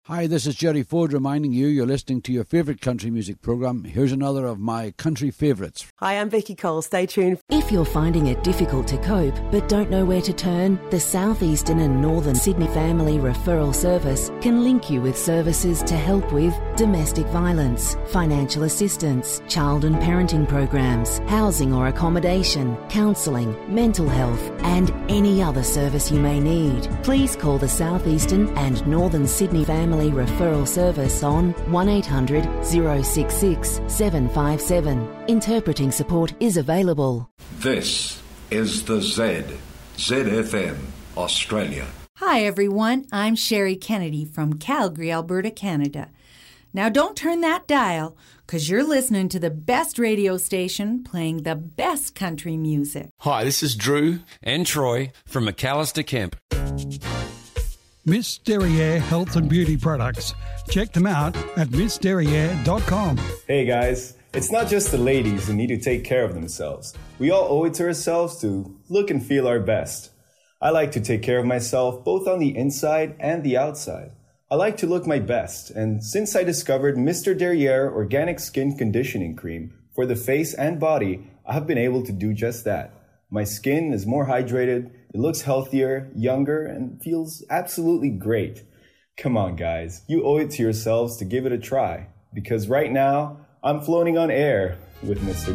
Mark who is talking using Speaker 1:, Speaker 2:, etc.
Speaker 1: Hi, this is Jerry Ford reminding you you're listening to your favourite country music programme. Here's another of my country favourites.
Speaker 2: Hi, I'm Vicky Cole. Stay tuned.
Speaker 3: If you're finding it difficult to cope but don't know where to turn, the South Eastern and Northern Sydney Family Referral Service can link you with services to help with domestic violence, financial assistance, child and parenting programs, housing or accommodation, counselling, mental health and any other service you may need. Please call the South Eastern and Northern Sydney Family Referral Service on 1800 066 757. Interpreting support is available.
Speaker 4: This is the ZFM Australia.
Speaker 5: Hi everyone, I'm Sherry Kennedy from Calgary, Alberta, Canada. Now don't turn that dial, because you're listening to the best radio station playing the best country music.
Speaker 6: Hi, this is Drew and Troy from McAllister Kemp.
Speaker 7: Miss Derriere Health and Beauty Products. Check them out at missderriere.com.
Speaker 8: Hey guys, it's not just the ladies who need to take care of themselves. We all owe it to ourselves to look and feel our best. I like to take care of myself both on the inside and the outside. I like to look my best, and since I discovered Mr. Derriere Organic Skin Conditioning Cream for the face and body, I have been able to do just that. My skin is more hydrated, it looks healthier, younger, and feels absolutely great. Come on, guys. You owe it to yourselves to give it a try. Because right now, I'm floating on air with Mr.